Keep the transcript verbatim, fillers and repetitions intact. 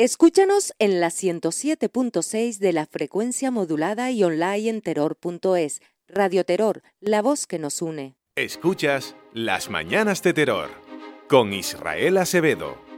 Escúchanos en la ciento siete punto seis de la frecuencia modulada y online en terror punto es. Radio Terror, la voz que nos une. Escuchas Las Mañanas de Terror con Israel Acevedo.